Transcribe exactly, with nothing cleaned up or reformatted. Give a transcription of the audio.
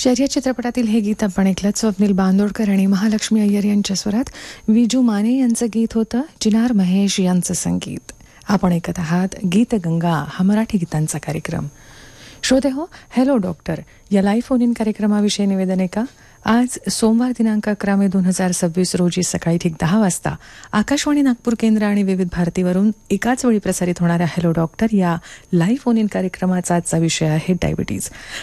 शर्यत चित्रपटातील हे गीत आपण ऐकलं. स्वप्नील बांदोडकर आणि महालक्ष्मी अय्यर यांच्या स्वरात विजू माने यांचं गीत होतं. चिनार महेश यांचं संगीत. आपण ऐकत आहात गीत गंगा हा मराठी गीतांचा कार्यक्रम. श्रोते हो, हॅलो डॉक्टर या लाईव्ह फोन इन कार्यक्रमाविषयी निवेदन आहे का? आज सोमवार दिनांक अकरा मे दोन हजार सव्वीस रोजी सकाळी ठीक दहा वाजता आकाशवाणी नागपूर केंद्र आणि विविध भारतीवरून एकाच वेळी प्रसारित होणाऱ्या हॅलो डॉक्टर या लाईव्ह फोन इन कार्यक्रमाचा आजचा विषय आहे डायबिटीज.